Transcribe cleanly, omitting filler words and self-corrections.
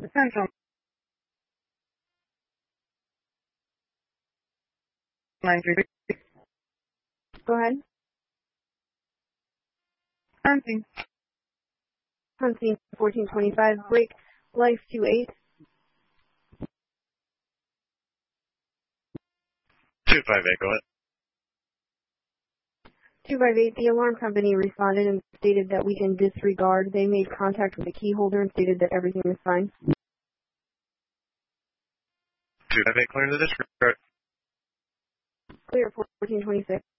Essential 933. Go ahead. Hunting. Hunting 1425, break life 28. 258, go ahead. 258, the alarm company responded and stated that we can disregard. They made contact with the key holder and stated that everything was fine. 258, clear to disregard. Clear 1426.